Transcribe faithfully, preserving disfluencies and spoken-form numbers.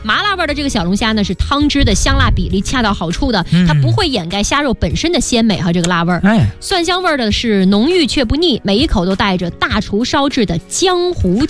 麻辣味的这个小龙虾呢，是汤汁的香辣比例恰到好处的，它不会掩盖虾肉本身的鲜美和这个辣味儿。 哎， 蒜香味的是浓郁却不腻，每一口都带着大厨烧制的江湖